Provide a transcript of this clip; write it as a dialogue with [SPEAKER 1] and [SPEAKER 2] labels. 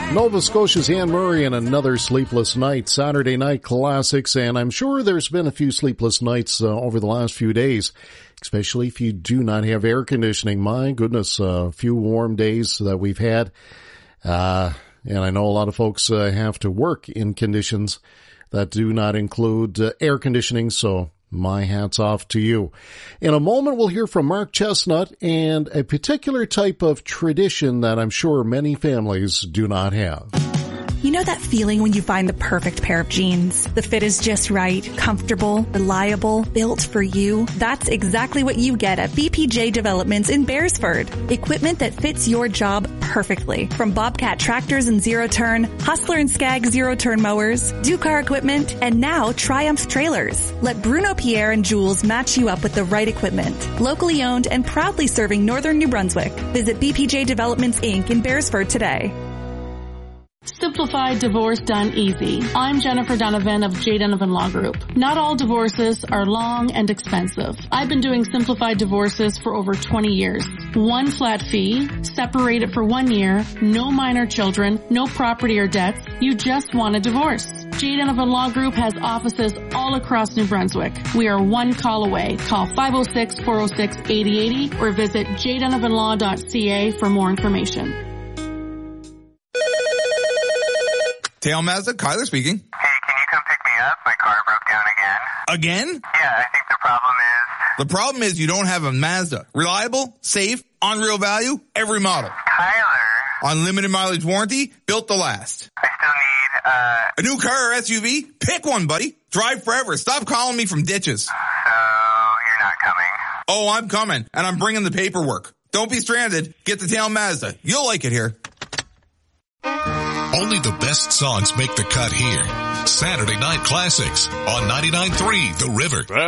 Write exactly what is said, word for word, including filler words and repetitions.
[SPEAKER 1] Nova Scotia's Anne Murray and another sleepless night, Saturday Night Classics, and I'm sure there's been a few sleepless nights uh, over the last few days, especially if you do not have air conditioning. My goodness, a uh, few warm days that we've had, uh, and I know a lot of folks uh, have to work in conditions that do not include uh, air conditioning, so my hat's off to you. In a moment, we'll hear from Mark Chestnut and a particular type of tradition that I'm sure many families do not have.
[SPEAKER 2] You know that feeling when you find the perfect pair of jeans? The fit is just right, comfortable, reliable, built for you. That's exactly what you get at B P J Developments in Beresford. Equipment that fits your job perfectly. From Bobcat tractors and zero-turn, Hustler and Skag zero-turn mowers, Dukar equipment, and now Triumph trailers. Let Bruno Pierre and Jules match you up with the right equipment. Locally owned and proudly serving northern New Brunswick. Visit B P J Developments Incorporated in Beresford today.
[SPEAKER 3] Simplified Divorce Done Easy. I'm Jennifer Donovan of J. Donovan Law Group. Not all divorces are long and expensive. I've been doing simplified divorces for over twenty years. One flat fee, separated for one year, no minor children, no property or debts. You just want a divorce. J. Donovan Law Group has offices all across New Brunswick. We are one call away. Call five oh six, four oh six, eight oh eight oh or visit j donovan law dot c a for more information.
[SPEAKER 4] Tail Mazda, Kyler speaking.
[SPEAKER 5] Hey, can you come pick me up? My car broke down again.
[SPEAKER 4] Again?
[SPEAKER 5] Yeah, I think the problem is...
[SPEAKER 4] The problem is you don't have a Mazda. Reliable, safe, on real value, every model.
[SPEAKER 5] Kyler.
[SPEAKER 4] Unlimited mileage warranty, built to last.
[SPEAKER 5] I still need, uh...
[SPEAKER 4] a new car or S U V? Pick one, buddy. Drive forever. Stop calling me from ditches.
[SPEAKER 5] So, you're not coming?
[SPEAKER 4] Oh, I'm coming, and I'm bringing the paperwork. Don't be stranded. Get the Tail Mazda. You'll like it here.
[SPEAKER 6] Only the best songs make the cut here. Saturday Night Classics on ninety-nine point three The River.